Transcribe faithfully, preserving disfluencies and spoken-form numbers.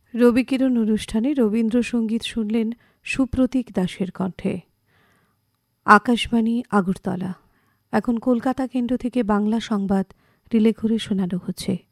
রবিকিরণ অনুষ্ঠানে রবীন্দ্রসঙ্গীত শুনলেন সুপ্রতীক দাসের কণ্ঠে। আকাশবাণী আগরতলা। এখন কলকাতা কেন্দ্র থেকে বাংলা সংবাদ রিলে করে শোনানো হচ্ছে।